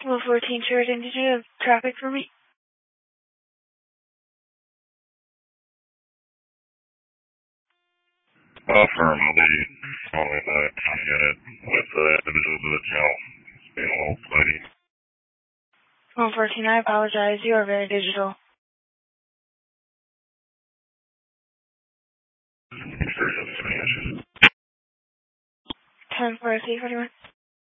114 Sheridan, did you have traffic for me? Firm, I'll be calling the unit with the individuals of the channel. It's being a little flighty. 114, I apologize. You are very digital. Sure, you have any issues. 10 for C41.